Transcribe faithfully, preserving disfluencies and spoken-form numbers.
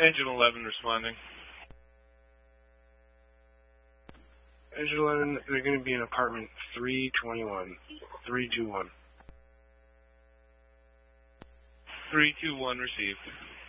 Engine eleven responding. Engine eleven, they're going to be in apartment three twenty-one. three two one. three two one received.